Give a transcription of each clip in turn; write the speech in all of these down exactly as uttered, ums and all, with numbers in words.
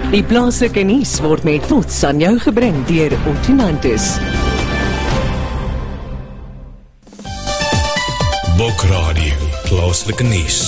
Die plaaslike nuus word met trots aan jou gebring deur Ottonantis. Bokradio, plaaslike nuus.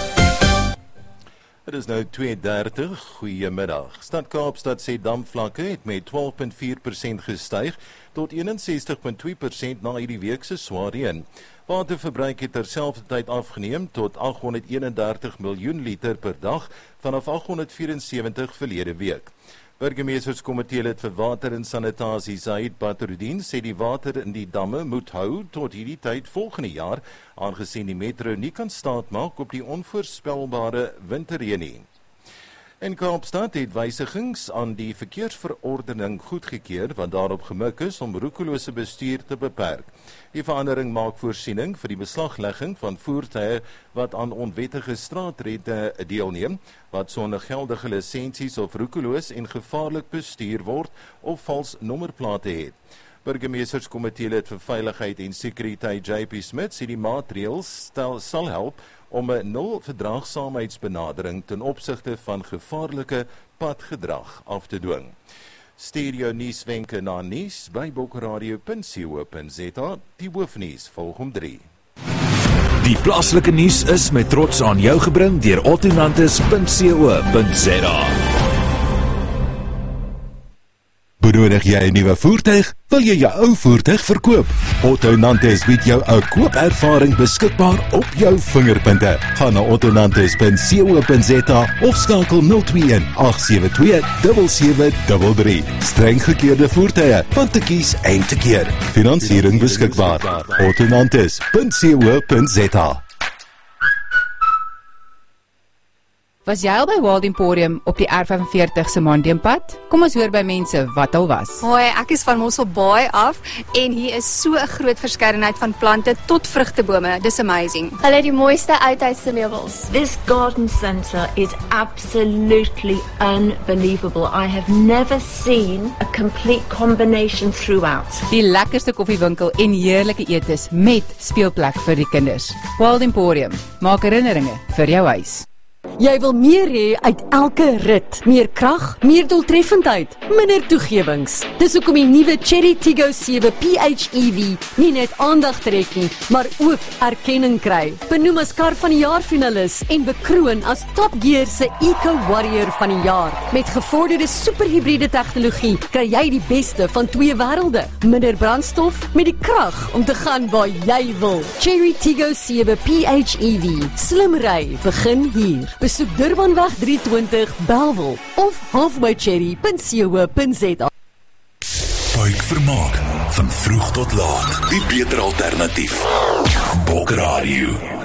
Het is nou twee dertig, goeiemiddag. Stad Kaapstad sê damvlakke het met twaalf komma vier persent gestyg tot eenensestig komma twee persent na hierdie week se swaar reën. Waterverbruik het terselfdertyd afgeneem tot agt honderd eenendertig miljoen liter per dag vanaf agt honderd vierensewentig verlede week. Burgemeesterskomitee lid vir water en sanitasie Zaid Badruddin sê die water in die damme moet hou tot hierdie tyd volgende jaar, aangesien die metro nie kan staatmaak op die onvoorspelbare winterreën nie. In Kaapstad het wysigings aan die verkeersverordening goedgekeur wat daarop gemik is om roekelose bestuur te beperk. Die verandering maak voorsiening vir die beslaglegging van voertuie wat aan onwettige straatrede deelneem, wat sonder geldige lisensies of roekeloos en gevaarlik bestuur word of vals nommerplate het. Burgemeesterskomitee lid vir veiligheid en sekuriteit J P Smith sê die maatreëls stel sal help om 'n nul verdraagsaamheidsbenadering ten opsigte van gevaarlike padgedrag af te dwing. Stereo nuuswenke na nuus by bokradio punt co punt za. Die hoofnuus volg om drie. Die plaaslike nuus is met trots aan jou gebring deur ottonantis punt co punt za. Benodig jy 'n nuwe voertuig? Wil jy jou ou voertuig verkoop? Ottonantis bied jou 'n koopervaring beskikbaar op jou vingerpunte. Gaan na ottonantis punt co punt za of skakel nul twee een agt sewe twee sewe sewe drie drie. Streng gekeurde voertuie, van te kies en te keer. Finansiering beskikbaar. ottonantis punt co punt za. Was jy al by Wild Emporium op die R vyfenveertig se Mandiumpad? Kom ons hoor by mense wat al was. Hoi, ek is van Mossel Baai af en hier is so 'n groot verskeidenheid van plante tot vrugtebome. Dis amazing. Hulle het die mooiste uithuisse meubels. This garden centre is absolutely unbelievable. I have never seen a complete combination throughout. Die lekkerste koffiewinkel en heerlike eetes met speelplek vir die kinders. Wild Emporium, maak herinneringe vir jou huis. Jy wil meer hê uit elke rit. Meer krag, meer doeltreffendheid, minder toegewings. Dis hoekom die nuwe Chery Tiggo sewe P H E V nie net aandag trek nie, maar ook erkenning kry. Benoem as kar van die jaar finalis en bekroon as Top Gear se Eco Warrior van die jaar. Met gevorderde superhybride tegnologie kry jy die beste van twee wêrelde. Minder brandstof met die krag om te gaan waar jy wil. Chery Tiggo sewe P H E V. Slim ry begin hier. Besoek Durbanweg driehonderd twintig Bellville of halfby cherry punt co punt za. Buik vermaak van vroeg tot laat. Die beter alternatief. Bokradio.